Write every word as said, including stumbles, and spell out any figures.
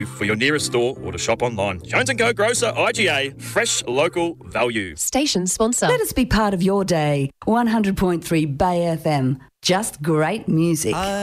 for your nearest store or to shop online. Jones and Co Grocer, I G A, fresh local value. Station sponsor. Let us be part of your day. one hundred point three Bay F M. Just great music.